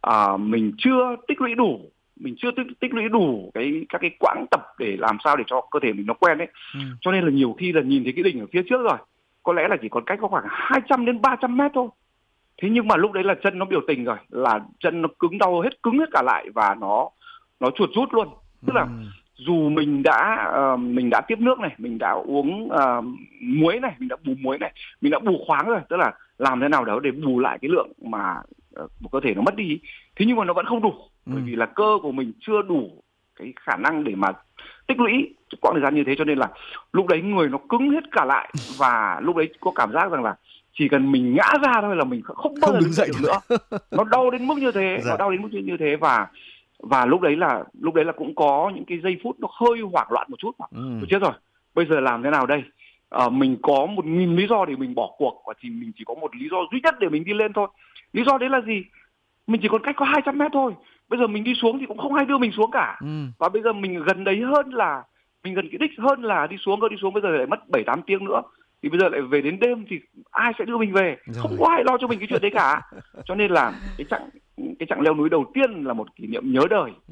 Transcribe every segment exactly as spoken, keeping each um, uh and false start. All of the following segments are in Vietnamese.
à, mình chưa tích lũy đủ, mình chưa tích, tích lũy đủ cái các cái quãng tập để làm sao để cho cơ thể mình nó quen ấy. Ừ. Cho nên là nhiều khi là nhìn thấy cái đỉnh ở phía trước rồi, có lẽ là chỉ còn cách có khoảng hai trăm đến ba trăm mét thôi. Thế nhưng mà lúc đấy là chân nó biểu tình rồi, là chân nó cứng đau hết, cứng hết cả lại và nó nó chuột rút luôn. Tức là ừ. dù mình đã uh, mình đã tiếp nước này, mình đã uống uh, muối này, mình đã bù muối này, mình đã bù khoáng rồi, tức là làm thế nào đó để bù lại cái lượng mà uh, của cơ thể nó mất đi. Thế nhưng mà nó vẫn không đủ, ừ. bởi vì là cơ của mình chưa đủ cái khả năng để mà tích lũy quãng thời gian như thế, cho nên là lúc đấy người nó cứng hết cả lại và lúc đấy có cảm giác rằng là chỉ cần mình ngã ra thôi là mình không bao giờ đứng dậy được nữa. Nó đau đến mức như thế, dạ. nó đau đến mức như thế và và lúc đấy là lúc đấy là cũng có những cái giây phút nó hơi hoảng loạn một chút. Ừ. Tôi chết rồi, bây giờ làm thế nào đây? À, mình có một nghìn lý do để mình bỏ cuộc và chỉ mình chỉ có một lý do duy nhất để mình đi lên thôi. Lý do đấy là gì? Mình chỉ còn cách có hai trăm mét thôi. Bây giờ mình đi xuống thì cũng không ai đưa mình xuống cả. Ừ. Và bây giờ mình gần đấy hơn là mình gần cái đích hơn là đi xuống, cơ đi xuống bây giờ lại mất bảy tám tiếng nữa. Thì bây giờ lại về đến đêm thì ai sẽ đưa mình về? Rồi. Không có ai lo cho mình cái chuyện đấy cả. Cho nên là cái chặng cái chặng leo núi đầu tiên là một kỷ niệm nhớ đời. Ừ.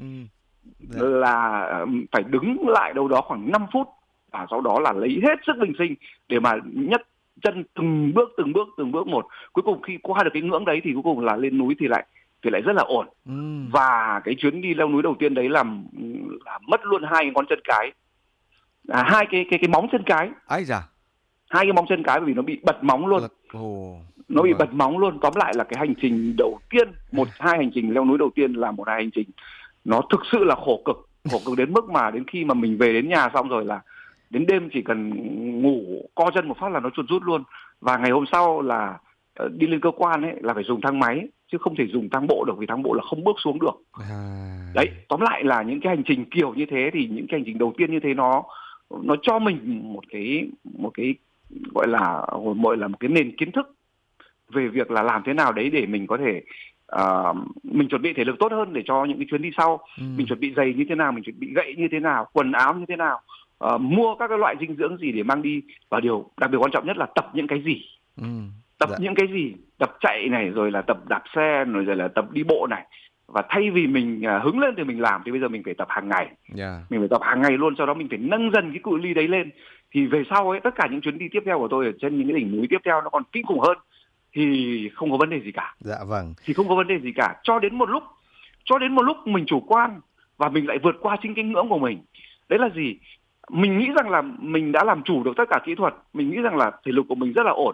Là phải đứng lại đâu đó khoảng năm phút và sau đó là lấy hết sức bình sinh để mà nhấc chân từng bước từng bước từng bước một. Cuối cùng khi qua được cái ngưỡng đấy thì cuối cùng là lên núi thì lại thì lại rất là ổn. Ừ. Và cái chuyến đi leo núi đầu tiên đấy làm là mất luôn hai cái ngón chân cái, à, hai cái cái cái móng chân cái. Ấy da. Hai cái móng chân cái bởi vì nó bị bật móng luôn. Oh. Nó bị bật móng luôn. Tóm lại là cái hành trình đầu tiên, một hai hành trình leo núi đầu tiên là một hai hành trình nó thực sự là khổ cực, khổ cực đến mức mà đến khi mà mình về đến nhà xong rồi là đến đêm chỉ cần ngủ co chân một phát là nó chuột rút luôn. Và ngày hôm sau là đi lên cơ quan ấy là phải dùng thang máy chứ không thể dùng thang bộ được, vì thang bộ là không bước xuống được. À. Đấy, tóm lại là những cái hành trình kiểu như thế thì những cái hành trình đầu tiên như thế nó nó cho mình một cái một cái gọi là gọi là một cái nền kiến thức về việc là làm thế nào đấy để mình có thể uh, mình chuẩn bị thể lực tốt hơn để cho những cái chuyến đi sau. Ừ. Mình chuẩn bị giày như thế nào, mình chuẩn bị gậy như thế nào, quần áo như thế nào, uh, mua các cái loại dinh dưỡng gì để mang đi, và điều đặc biệt quan trọng nhất là tập những cái gì. Ừ. Tập dạ. những cái gì, tập chạy này, rồi là tập đạp xe, rồi, rồi là tập đi bộ này. Và thay vì mình uh, hứng lên thì mình làm, thì bây giờ mình phải tập hàng ngày. Yeah. Mình phải tập hàng ngày luôn, sau đó mình phải nâng dần cái cự ly đấy lên. Thì về sau ấy, tất cả những chuyến đi tiếp theo của tôi ở trên những cái đỉnh núi tiếp theo nó còn kinh khủng hơn, thì không có vấn đề gì cả. Dạ vâng. Thì không có vấn đề gì cả. Cho đến một lúc, cho đến một lúc mình chủ quan và mình lại vượt qua chính cái ngưỡng của mình. Đấy là gì? Mình nghĩ rằng là mình đã làm chủ được tất cả kỹ thuật, mình nghĩ rằng là thể lực của mình rất là ổn.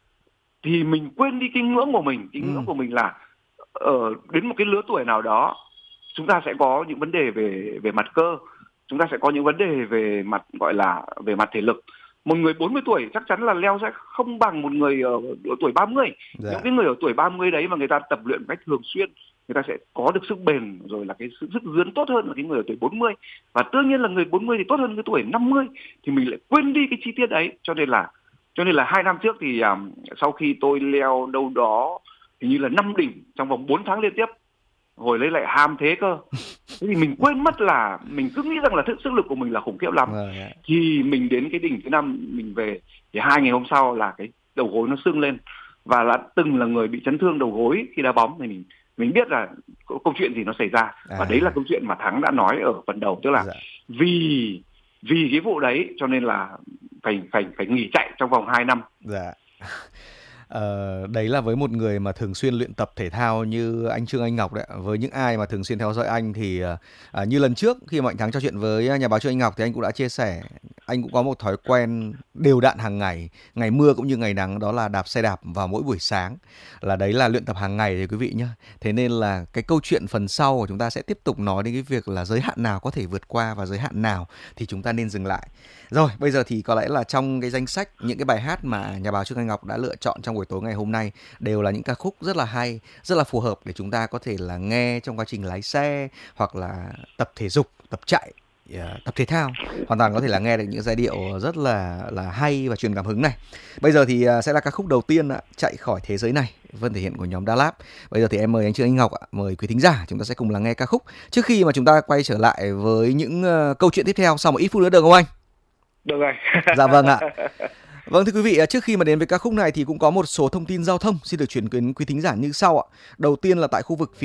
Thì mình quên đi cái ngưỡng của mình. Cái ừ. ngưỡng của mình là ở đến một cái lứa tuổi nào đó chúng ta sẽ có những vấn đề về về mặt cơ, chúng ta sẽ có những vấn đề về mặt gọi là về mặt thể lực. Một người bốn mươi tuổi chắc chắn là leo sẽ không bằng một người ở, ở tuổi ba mươi. Dạ. Những cái người ở tuổi ba mươi đấy mà người ta tập luyện cách thường xuyên, người ta sẽ có được sức bền, rồi là cái sức, sức dướn tốt hơn là cái người ở tuổi bốn mươi. Và đương nhiên là người bốn mươi thì tốt hơn cái tuổi năm mươi. Thì mình lại quên đi cái chi tiết đấy. Cho nên là cho nên là hai năm trước thì um, sau khi tôi leo đâu đó hình như là năm đỉnh trong vòng bốn tháng liên tiếp, hồi lấy lại ham thế cơ. Thế thì mình quên mất là mình cứ nghĩ rằng là thức sức lực của mình là khủng khiếp lắm. Yeah. Thì mình đến cái đỉnh thứ năm mình về thì hai ngày hôm sau là cái đầu gối nó sưng lên, và là từng là người bị chấn thương đầu gối khi đá bóng thì mình mình biết là câu chuyện gì nó xảy ra. À. Và đấy là câu chuyện mà Thắng đã nói ở phần đầu, tức là dạ. vì vì cái vụ đấy cho nên là phải phải phải nghỉ chạy trong vòng hai năm. Dạ. Ờ, đấy là với một người mà thường xuyên luyện tập thể thao như anh Trương Anh Ngọc đấy. Với những ai mà thường xuyên theo dõi anh thì à, như lần trước khi mà anh Thắng trò chuyện với nhà báo Trương Anh Ngọc thì anh cũng đã chia sẻ anh cũng có một thói quen đều đặn hàng ngày, ngày mưa cũng như ngày nắng, đó là đạp xe đạp vào mỗi buổi sáng. Là đấy là luyện tập hàng ngày thì quý vị nhé. Thế nên là cái câu chuyện phần sau của chúng ta sẽ tiếp tục nói đến cái việc là giới hạn nào có thể vượt qua và giới hạn nào thì chúng ta nên dừng lại. Rồi, bây giờ thì có lẽ là trong cái danh sách những cái bài hát mà nhà báo Trương Anh Ngọc đã lựa chọn trong buổi tối ngày hôm nay đều là những ca khúc rất là hay, rất là phù hợp để chúng ta có thể là nghe trong quá trình lái xe hoặc là tập thể dục, tập chạy, tập thể thao. Hoàn toàn có thể là nghe được những giai điệu rất là là hay và truyền cảm hứng này. Bây giờ thì sẽ là ca khúc đầu tiên, Chạy khỏi thế giới này, phần thể hiện của nhóm Đà Lạt. Bây giờ thì em mời anh Trương Anh Ngọc, mời quý thính giả chúng ta sẽ cùng lắng nghe ca khúc trước khi mà chúng ta quay trở lại với những uh, câu chuyện tiếp theo sau một ít phút nữa, được không anh? Được rồi. Dạ vâng ạ. Vâng, thưa quý vị, trước khi mà đến với ca khúc này thì cũng có một số thông tin giao thông xin được chuyển đến quý thính giả như sau ạ. Đầu tiên là tại khu vực phía